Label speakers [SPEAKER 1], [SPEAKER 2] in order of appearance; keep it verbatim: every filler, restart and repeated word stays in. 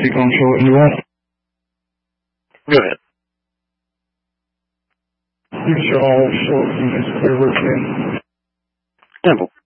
[SPEAKER 1] you're going to show what you want.
[SPEAKER 2] Go ahead.
[SPEAKER 1] You can show all short from this clear root in.
[SPEAKER 2] Simple.